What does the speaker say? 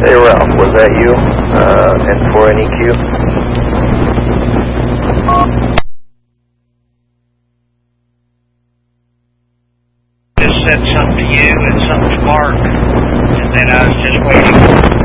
Hey Ralph, was that you? N4NEQ? Just said something to you and something to Mark, and then I was just waiting